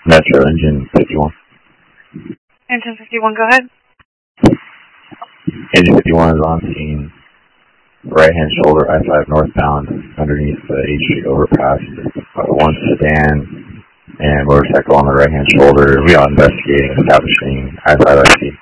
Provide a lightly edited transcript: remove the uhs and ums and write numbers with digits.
Metro Engine 51. Engine 51, go ahead. Engine 51 is on scene. Right-hand shoulder, I-5 northbound, underneath the H Street overpass. One sedan and motorcycle on the right-hand shoulder. We are investigating, establishing I-5 IP.